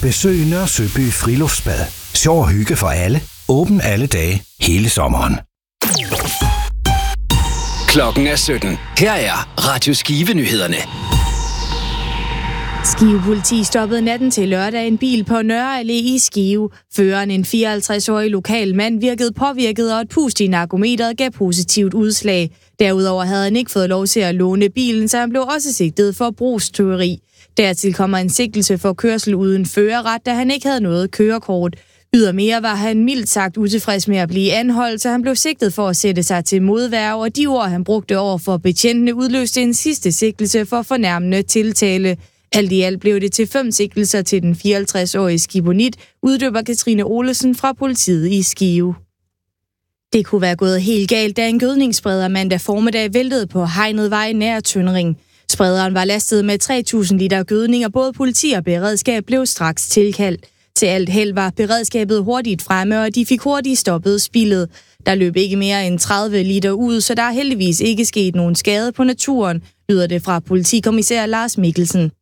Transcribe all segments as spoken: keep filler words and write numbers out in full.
Besøg Nørre Søby Friluftsbad. Sjov og hygge for alle. Åben alle dage, hele sommeren. Klokken er sytten. Her er Radio Skive-nyhederne. Skive politi stoppede natten til lørdag en bil på Nørre Allé i Skive. Føreren, en fireoghalvtreds-årig lokal mand, virkede påvirket, og et pust i narkometeret gav positivt udslag. Derudover havde han ikke fået lov til at låne bilen, så han blev også sigtet for brugstyveri. Dertil kommer en sigtelse for kørsel uden førerret, da han ikke havde noget kørekort. Ydermere var han mildt sagt utilfreds med at blive anholdt, så han blev sigtet for at sætte sig til modværge, og de ord, han brugte over for betjentene, udløste en sidste sigtelse for fornærmende tiltale. Alt i alt blev det til fem sigtelser til den fireoghalvtreds-årige skibonit, uddøber Katrine Olesen fra politiet i Skive. Det kunne være gået helt galt, da en gødningsspreder mandag formiddag væltede på Hegnet Vej nær Tøndring. Sprederen var lastet med tre tusind liter gødning, og både politi og beredskab blev straks tilkaldt. Til alt held var beredskabet hurtigt fremme, og de fik hurtigt stoppet spildet. Der løb ikke mere end tredive liter ud, så der er heldigvis ikke sket nogen skade på naturen, lyder det fra politikommissær Lars Mikkelsen.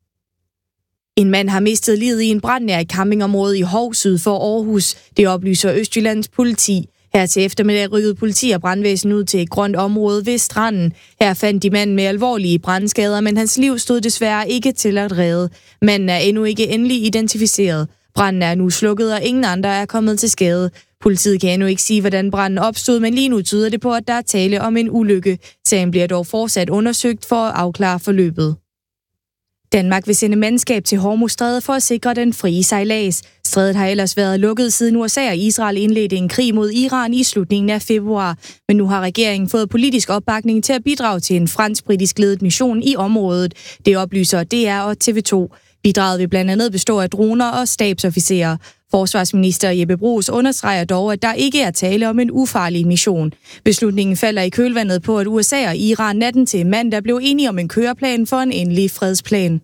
En mand har mistet livet i en brand nær et campingområde i Hov syd for Aarhus. Det oplyser Østjyllands politi. Her til eftermiddag rykkede politi og brandvæsen ud til et grønt område ved stranden. Her fandt de manden med alvorlige brandskader, men hans liv stod desværre ikke til at redde. Manden er endnu ikke endelig identificeret. Branden er nu slukket, og ingen andre er kommet til skade. Politiet kan endnu ikke sige, hvordan branden opstod, men lige nu tyder det på, at der er tale om en ulykke. Sagen bliver dog fortsat undersøgt for at afklare forløbet. Danmark vil sende mandskab til Hormuzstrædet for at sikre den frie sejlads. Strædet har ellers været lukket siden U S A og Israel indledte en krig mod Iran i slutningen af februar. Men nu har regeringen fået politisk opbakning til at bidrage til en fransk-britisk ledet mission i området. Det oplyser D R og T V to. Bidraget vil blandt andet bestå af droner og stabsofficerer. Forsvarsminister Jeppe Bruus understreger dog, at der ikke er tale om en ufarlig mission. Beslutningen falder i kølvandet på, at U S A og Iran natten til mandag blev enige om en køreplan for en endelig fredsplan.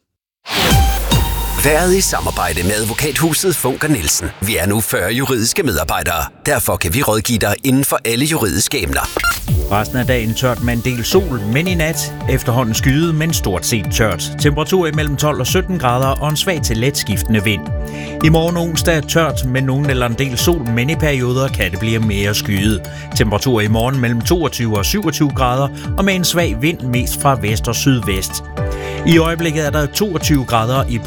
Været i samarbejde med advokathuset Funker Nielsen. Vi er nu fyrre juridiske medarbejdere. Derfor kan vi rådgive dig inden for alle juridiske emner. Resten af dagen tørt med en del sol, men i nat efterhånden skyet, men stort set tørt. Temperatur imellem tolv og sytten grader og en svag til let skiftende vind. I morgen onsdag tørt med nogen eller en del sol, men i perioder kan det blive mere skyet. Temperatur i morgen mellem toogtyve og syvogtyve grader og med en svag vind mest fra vest og sydvest. I øjeblikket er der toogtyve grader i